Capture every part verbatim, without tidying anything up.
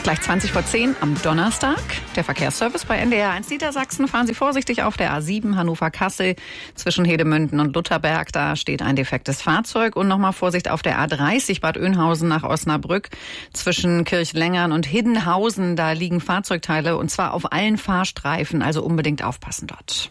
Gleich zwanzig vor zehn am Donnerstag. Der Verkehrsservice bei N D R eins Niedersachsen. Fahren Sie vorsichtig auf der A sieben Hannover-Kassel zwischen Hedemünden und Lutherberg. Da steht ein defektes Fahrzeug. Und nochmal Vorsicht auf der A dreißig Bad Oeynhausen nach Osnabrück zwischen Kirchlengern und Hiddenhausen. Da liegen Fahrzeugteile und zwar auf allen Fahrstreifen. Also unbedingt aufpassen dort.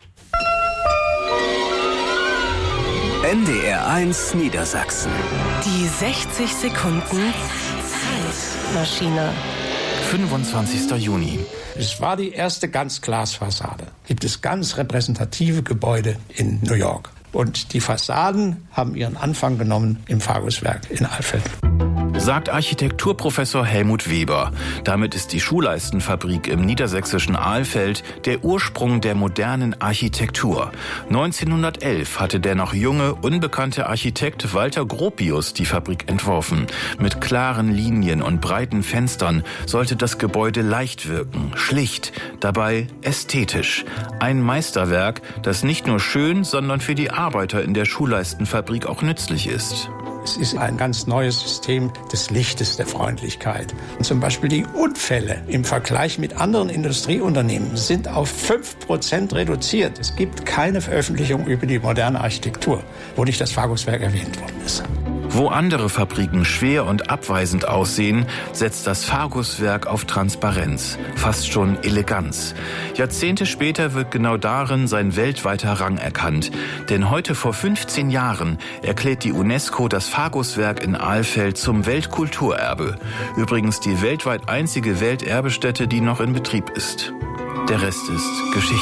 N D R eins Niedersachsen. Die sechzig Sekunden Zeitmaschine. fünfundzwanzigster Juni. Es war die erste Ganzglasfassade. Gibt es ganz repräsentative Gebäude in New York. Und die Fassaden haben ihren Anfang genommen im Fagus-Werk in Alfeld. Sagt Architekturprofessor Helmut Weber. Damit ist die Schuhleistenfabrik im niedersächsischen Alfeld der Ursprung der modernen Architektur. neunzehnhundertelf hatte der noch junge, unbekannte Architekt Walter Gropius die Fabrik entworfen. Mit klaren Linien und breiten Fenstern sollte das Gebäude leicht wirken, schlicht, dabei ästhetisch. Ein Meisterwerk, das nicht nur schön, sondern für die Arbeiter in der Schuhleistenfabrik auch nützlich ist. Es ist ein ganz neues System des Lichtes, der Freundlichkeit. Und zum Beispiel die Unfälle im Vergleich mit anderen Industrieunternehmen sind auf fünf Prozent reduziert. Es gibt keine Veröffentlichung über die moderne Architektur, wo nicht das Fagus-Werk erwähnt worden ist. Wo andere Fabriken schwer und abweisend aussehen, setzt das Fagus-Werk auf Transparenz, fast schon Eleganz. Jahrzehnte später wird genau darin sein weltweiter Rang erkannt. Denn heute vor fünfzehn Jahren erklärt die UNESCO das Fagus-Werk in Alfeld zum Weltkulturerbe. Übrigens die weltweit einzige Welterbestätte, die noch in Betrieb ist. Der Rest ist Geschichte.